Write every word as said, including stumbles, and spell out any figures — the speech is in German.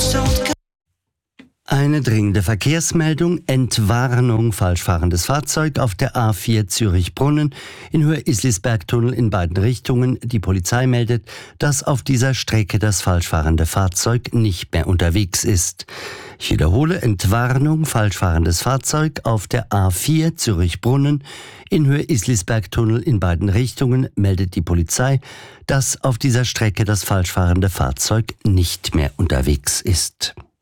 Eine dringende Verkehrsmeldung, Entwarnung, falsch fahrendes Fahrzeug auf der A vier Zürich-Brunnen in Höhe Islisbergtunnel in beiden Richtungen. Die Polizei meldet, dass auf dieser Strecke das falsch fahrende Fahrzeug nicht mehr unterwegs ist. Ich wiederhole, Entwarnung, falsch fahrendes Fahrzeug auf der A vier Zürich-Brunnen in Höhe Islisbergtunnel in beiden Richtungen, meldet die Polizei, dass auf dieser Strecke das falsch fahrende Fahrzeug nicht mehr unterwegs ist.